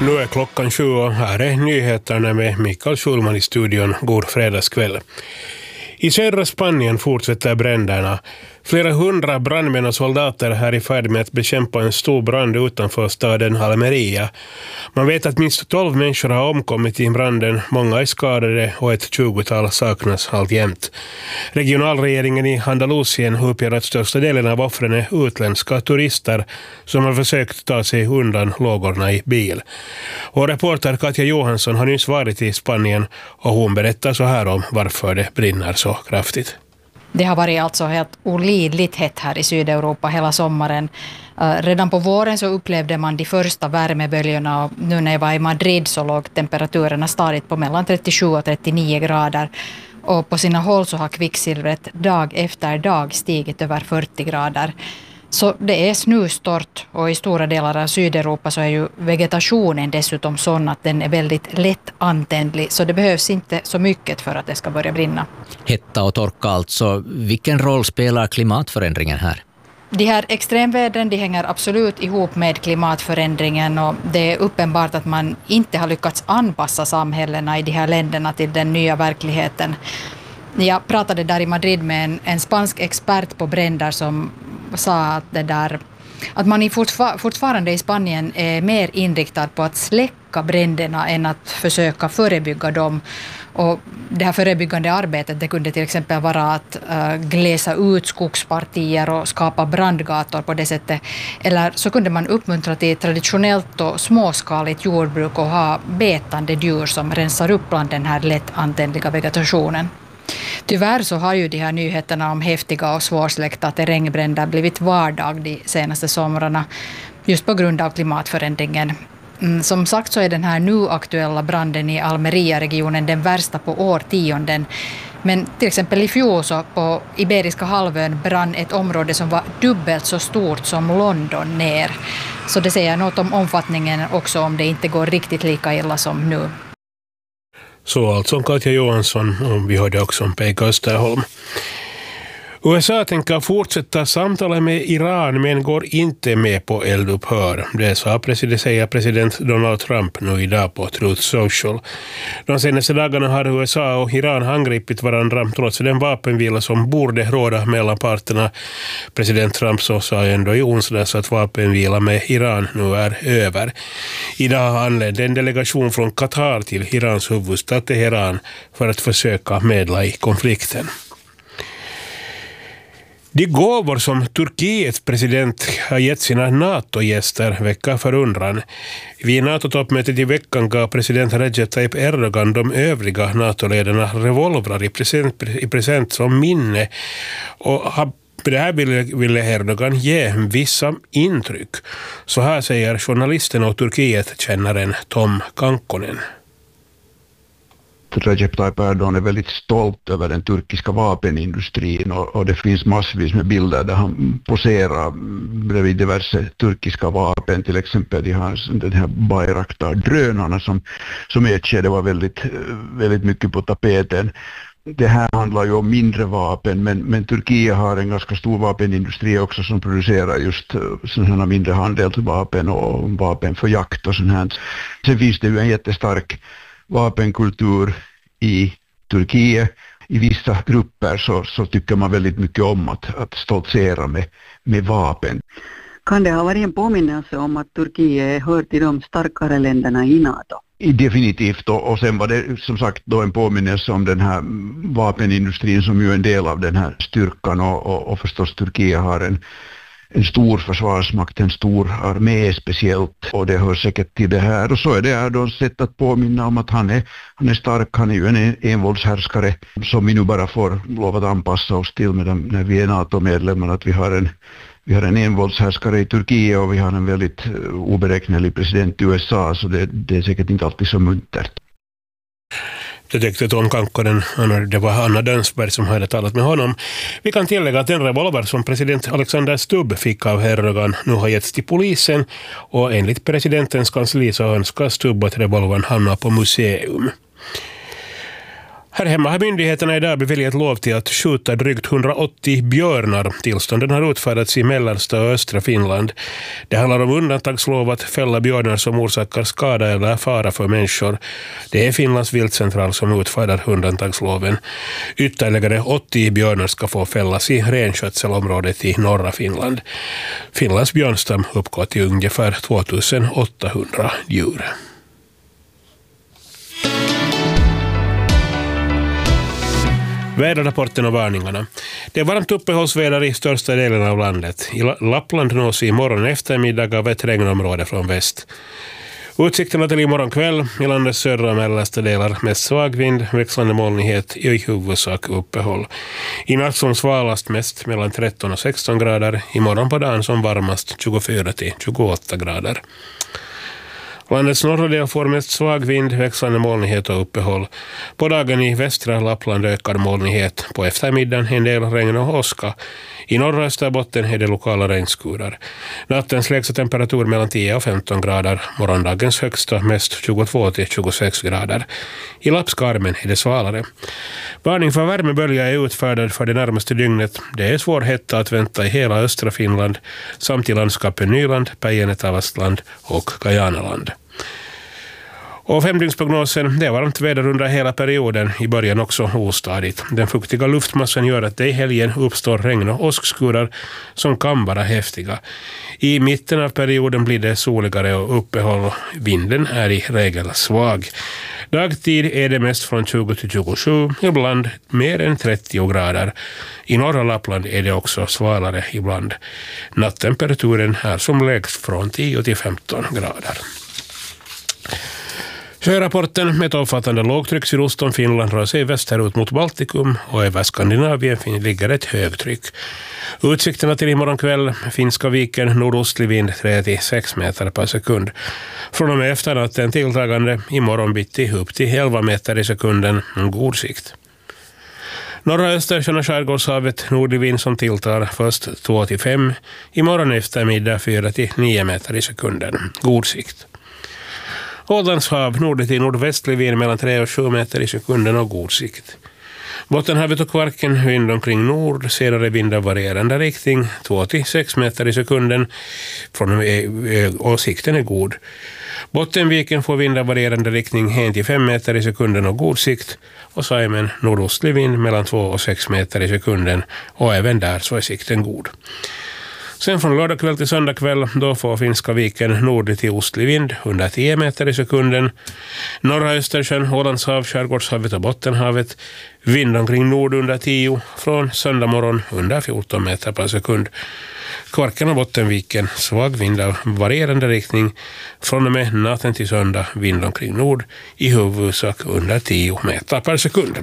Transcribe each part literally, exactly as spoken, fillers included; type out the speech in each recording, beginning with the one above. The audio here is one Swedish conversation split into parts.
Nu är klockan sju och här är nyheterna med Mikael Schulman i studion. God fredagskväll. I södra Spanien fortsätter bränderna. Flera hundra brandmän och soldater är i färd med att bekämpa en stor brand utanför staden Almería. Man vet att minst tolv människor har omkommit i branden, många är skadade och ett tjugotal saknas alltjämt. Regionalregeringen i Andalusien uppger att största delen av offren är utländska turister som har försökt ta sig undan lågorna i bil. Och reporter Katja Johansson har nyss varit i Spanien och hon berättar så här om varför det brinner så kraftigt. Det har varit alltså helt olidligt hett här i Sydeuropa hela sommaren. Redan på våren så upplevde man de första värmeböljorna och nu när jag var i Madrid så låg temperaturerna stadigt på mellan trettiosju och trettionio grader. Och på sina håll så har kvicksilvret dag efter dag stigit över fyrtio grader. Så det är snustort och i stora delar av Sydeuropa så är ju vegetationen dessutom sån att den är väldigt lätt antändlig så det behövs inte så mycket för att det ska börja brinna. Hetta och torka alltså. Vilken roll spelar klimatförändringen här? De här extremvädren de hänger absolut ihop med klimatförändringen och det är uppenbart att man inte har lyckats anpassa samhällena i de här länderna till den nya verkligheten. Jag pratade där i Madrid med en, en spansk expert på bränder som sa att, det där, att man fortfar- fortfarande i Spanien är mer inriktad på att släcka bränderna än att försöka förebygga dem. Och det här förebyggande arbetet det kunde till exempel vara att uh, gläsa ut skogspartier och skapa brandgator på det sättet. Eller så kunde man uppmuntra till traditionellt och småskaligt jordbruk och ha betande djur som rensar upp bland den här lätt antändliga vegetationen. Tyvärr så har ju de här nyheterna om häftiga och svårsläckta terrängbränder blivit vardag de senaste somrarna just på grund av klimatförändringen. Mm, som sagt så är den här nu aktuella branden i Almería-regionen den värsta på årtionden. Men till exempel i fjol så på Iberiska halvön brann ett område som var dubbelt så stort som London ner. Så det säger något om omfattningen också om det inte går riktigt lika illa som nu. Så alltså Katja Johansson och vi hörde också om Pekka Österholm. U S A tänker fortsätta samtala med Iran men går inte med på eldupphör. Det sa president, säger president Donald Trump nu idag på Truth Social. De senaste dagarna har U S A och Iran angripit varandra trots den vapenvila som borde råda mellan parterna. President Trump så sa ändå i onsdags att vapenvila med Iran nu är över. Idag anlände en delegation från Qatar till Irans huvudstad Teheran för att försöka medla i konflikten. De gåvor som Turkiets president har gett sina NATO-gäster väcker förundran. Vid NATO-toppmötet i veckan gav president Recep Tayyip Erdogan de övriga NATO-ledarna revolvrar i present, i present som minne. Och det här ville, ville Erdogan ge vissa intryck. Så här säger journalisten och Turkiet-kännaren Tom Kankkonen. Recep Tayyip Erdogan är väldigt stolt över den turkiska vapenindustrin och, och det finns massvis med bilder där han poserar bredvid diverse turkiska vapen, till exempel de har den här Bayraktar-drönarna som, som ett skede var väldigt, väldigt mycket på tapeten. Det här handlar ju om mindre vapen men, men Turkiet har en ganska stor vapenindustri också som producerar just sådana mindre handeldvapen och vapen för jakt och sånt här. Sen finns det ju en jättestark vapenkultur i Turkiet. I vissa grupper så, så tycker man väldigt mycket om att, att stoltsera med, med vapen. Kan det ha varit en påminnelse om att Turkiet hör till de starkare länderna i NATO? Definitivt och, och sen var det som sagt då en påminnelse om den här vapenindustrin som ju är en del av den här styrkan och, och, och förstås Turkiet har en en stor försvarsmakt, en stor armé speciellt och det hör säkert till det här och så är det Erdogans sätt att påminna om att han är, han är stark, han är ju en envåldshärskare som vi nu bara får lov att anpassa oss till medan, när vi är NATO-medlemmar att vi har en vi har en envåldshärskare i Turkiet och vi har en väldigt oberäknelig president i U S A så det, det är säkert inte alltid så muntert. Det tyckte Tom Kankkonen, det var Anna Dönsberg som hade talat med honom. Vi kan tillägga att den revolver som president Alexander Stubb fick av Erdogan nu har getts till polisen och enligt presidentens kansli så önskar Stubb att revolvern hamnar på museum. Här hemma har myndigheterna idag beviljat lov till att skjuta drygt hundraåttio björnar. Tillstånden har utfärdats i mellersta och östra Finland. Det handlar om undantagslov att fälla björnar som orsakar skada eller fara för människor. Det är Finlands viltcentral som utfärdar undantagsloven. Ytterligare åttio björnar ska få fällas i renskötselområdet i norra Finland. Finlands björnstam uppgår till ungefär tvåtusenåttahundra djur. Väderrapporten och varningarna. Det är varmt uppehållsväder i största delen av landet. I Lappland nås i morgon eftermiddag av ett regnområde från väst. Utsikterna till imorgon kväll i landets södra och mellersta delar med svag vind, växlande molnighet i huvudsak uppehåll. I natt som svalast mest mellan tretton och sexton grader, imorgon på dagen som varmast tjugofyra till tjugoåtta grader. Landets norra del får mest svag vind, växlande molnighet och uppehåll. På dagen i västra Lappland ökar molnighet. På eftermiddagen en del regn och åska. I norra Österbotten är det lokala regnskurar. Nattens lägsta temperatur mellan tio och femton grader. Morgondagens högsta mest tjugotvå till tjugosex grader. I Lappskarmen är det svalare. Varning för värmebölja är utfärdad för det närmaste dygnet. Det är svår hetta att vänta i hela östra Finland samt i landskapen Nyland, Päijänne-Tavastland och Kajanaland. Och femdygnsprognosen, det är varmt väder under hela perioden, i början också ostadigt. Den fuktiga luftmassan gör att det i helgen uppstår regn och åskskurar som kan vara häftiga. I mitten av perioden blir det soligare och uppehåll. Vinden är i regel svag. Dagtid är det mest från tjugo till tjugosju, ibland mer än trettio grader. I norra Lappland är det också svalare ibland. Natttemperaturen är som lägst från tio till femton grader. Sjörapporten med ett omfattande lågtryck sydost om Finland rör sig västerut mot Baltikum och över Skandinavien ligger ett högtryck. Utsikterna till imorgon kväll, Finska viken, nordostlig vind tre till sex meter per sekund. Från och med efternatten tilltagande, imorgon bitti upp till elva meter i sekunden, en god sikt. Norra Östersjön och skärgårdshavet, nordlig vind som tilltar först två till fem, imorgon eftermiddag fyra till nio meter i sekunden, god sikt. Ålandshav, nordligt i nordvästlig vind mellan tre och sju meter i sekunden och god sikt. Bottenhavet och Kvarken, vind omkring nord, senare vind av varierande riktning, två till sex meter i sekunden, från och sikten är god. Bottenviken får vind av varierande riktning, en till fem meter i sekunden och god sikt, och Saimen, nordostlig vind mellan två och sex meter i sekunden, och även där så är sikten god. Sen från lördag kväll till söndag kväll, då får Finska viken nordlig till ostlig vind, hundra tio meter i sekunden. Norra Östersjön, Ålandshav, skärgårdshavet och Bottenhavet, vind omkring nord under tio, från söndag morgon hundra fjorton meter per sekund. Kvarken och Bottenviken, svag vind av varierande riktning, från och med natten till söndag, vind omkring nord, i huvudsak under tio meter per sekund.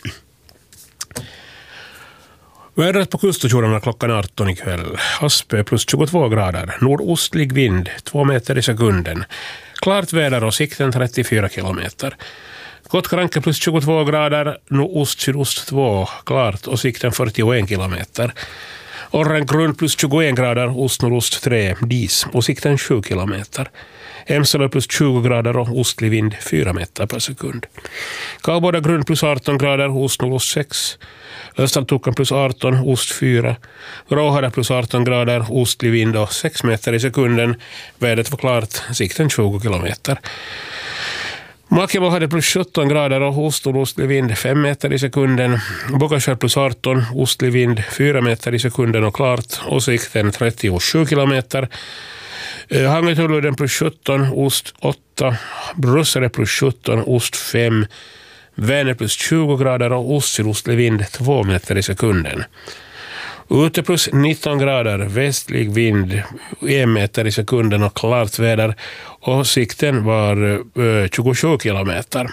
Vädret på kuststationerna klockan arton ikväll. Aspö plus tjugotvå grader. Nordostlig vind två meter i sekunden. Klart väder och sikten trettiofyra kilometer. Gottkranke plus tjugotvå grader. Nordost sydost två. Klart och sikten fyrtioen kilometer. Orrengrund plus tjugoen grader. Ost nordost tre. Dis och sikten sju kilometer. Emsala plus tjugo grader och ostlig vind fyra meter per sekund. Kalboda grund plus arton grader. Ost nordost sex. Östaltukan plus arton, ost fyra. Råhada plus arton grader, ostlig vind och sex meter i sekunden. Vädret var klart, sikten tjugo kilometer. Makemo hade plus sjutton grader och ost och ostlig vind fem meter i sekunden. Bokashär plus arton, ostlig vind fyra meter i sekunden och klart, och sikten trettiosju kilometer. Hangetuluden plus sjutton, ost åtta. Brussare plus sjutton, ost fem. Vänner plus tjugo grader och ost-sydostlig vind två meter i sekunden. Ute plus nitton grader, västlig vind en meter i sekunden och klart väder, och sikten var uh, tjugosju kilometer.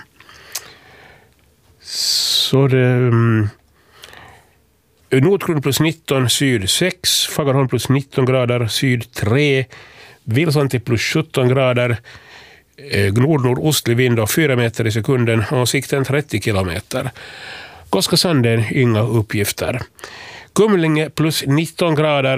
Så det... Um, Nordgrund plus nitton, syd sex, Fagerholm plus nitton grader, syd tre, Vilsanti plus sjutton grader, nord-nordostlig vind och fyra meter i sekunden och sikten trettio kilometer. Koskasanden, inga uppgifter. Kumlinge plus nitton grader,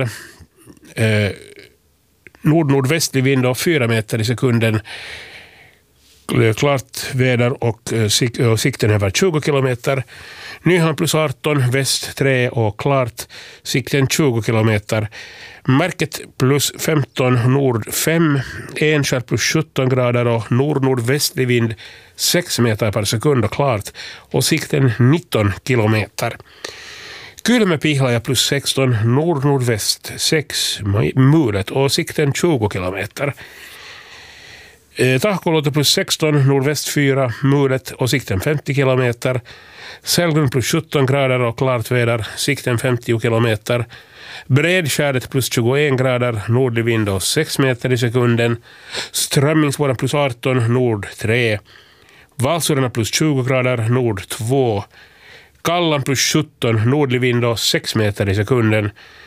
eh, nord-nordvästlig vind och fyra meter i sekunden. klart väder och, och sikten över tjugo kilometer. Nyhamn plus arton, väst tre och klart, sikten tjugo kilometer. Märket plus femton, nord fem, Enskär plus sjutton grader och nord-nordvästlig vind sex meter per sekund och klart och sikten nitton kilometer. Kylmäpihlaja plus sexton, nord-nordväst sex, mulet och sikten tjugo kilometer. Tahkoluoto plus sexton, nordväst fyra, mulet och sikten femtio kilometer. Sellgrund plus sjutton grader och klart väder, sikten femtio kilometer. Bredskärdet plus tjugoen grader, nordlig vind och sex meter i sekunden. Strömmingsvåren plus arton, nord tre. Valsurarna plus tjugo grader, nord två. Kallan plus sjutton, nordlig vind och sex meter i sekunden.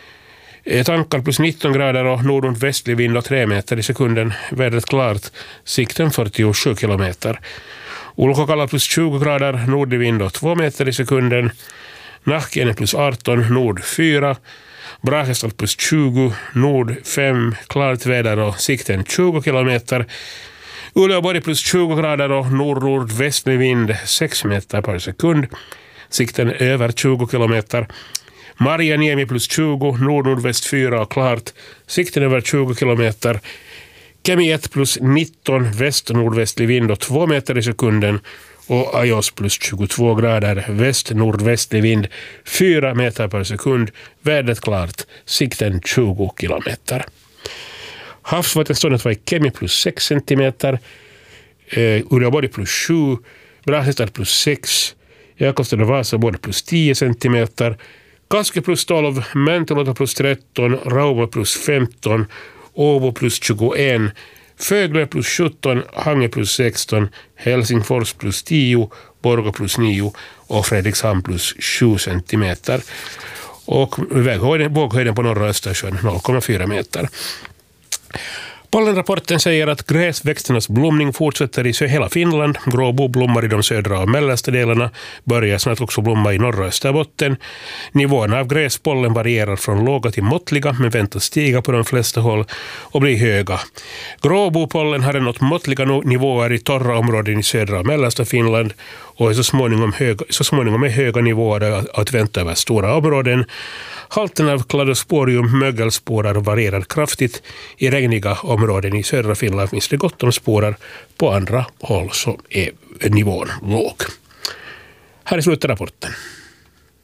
Tankar plus nitton grader och nordvästlig vind och tre meter i sekunden. Vädret klart, sikten fyrtiosju kilometer. Ulkokalla plus tjugo grader, nordlig vind och två meter i sekunden. Nahkiene plus arton, nord fyra. Brahestad plus tjugo, nord fem, klart väder och sikten tjugo kilometer. Uleåborg plus tjugo grader och nord-nordvästlig vind sex meter per sekund. Sikten över tjugo kilometer. Marjaniemi plus tjugo, nord-nordväst fyra och klart. Sikten över tjugo kilometer. Kemi ett plus nitton, väst-nordvästlig vind och två meter i sekunden. Och Ajos plus tjugotvå grader, väst-nordvästlig vind fyra meter per sekund. Vädret klart, sikten tjugo kilometer. Havsvattenståndet var i Kemi plus sex centimeter. Eh, Uleåborg plus sju, Brahestad plus sex. Jakobstad och Vasa både plus tio centimeter. Kaske plus tolv, Mäntelåta plus tretton, Rauma plus femton, Åbo plus tjugoen, Fögle plus sjutton, Hange plus sexton, Helsingfors plus tio, Borgå plus nio och Fredrikshamn plus sju centimeter. Och väghöjden, våghöjden på norra Östersjön noll komma fyra meter. Pollenrapporten säger att gräsväxternas blomning fortsätter i hela Finland. Gråbo blommar i de södra och mellersta delarna, börjar snart också blomma i norra Österbotten. Nivåerna av gräspollen varierar från låga till måttliga men väntas stiga på de flesta håll och bli höga. Gråbopollen har nått måttliga nivåer i torra områden i södra och mellersta Finland och är så småningom, höga, så småningom är höga nivåer att vänta över stora områden. Halten av kladosporium mögelsporar varierar kraftigt. I regniga områden i södra Finland finns det gott om sporar. På andra håll så är nivån låg. Här är slutrapporten.